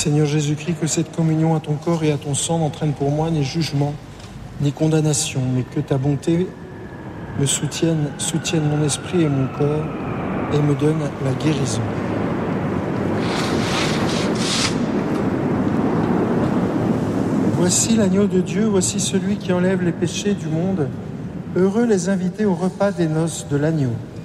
Seigneur Jésus-Christ, que cette communion à ton corps et à ton sang n'entraîne pour moi ni jugement, ni condamnation, mais que ta bonté me soutienne mon esprit et mon corps et me donne la guérison. Voici l'agneau de Dieu, voici celui qui enlève les péchés du monde. Heureux les invités au repas des noces de l'agneau.